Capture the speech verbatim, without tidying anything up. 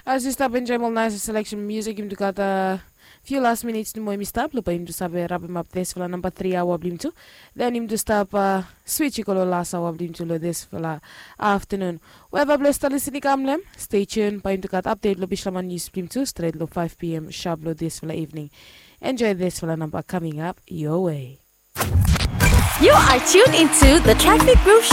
As you stop enjoy all nice selection music, you got a few last minutes to mo stop. Lupa him to sabe wrap him up this for number three hour blim to. Then him to stop uh, switch ko last hour blim to lo this for la afternoon. Whoever blessed to listen kamlem, stay tuned. Pa him to got update lo bishlaman news blim to straight lo five p m sharp lo this for la evening. Enjoy this for la number coming up your way. You are tuned into the Traffic Groove